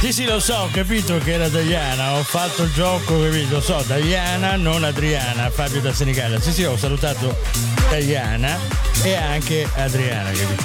Sì, lo so, ho capito che era Diana, ho fatto il gioco, capito? Lo so, Diana, non Adriana, Fabio da Senigallia. Sì, ho salutato Diana e anche Adriana, capito?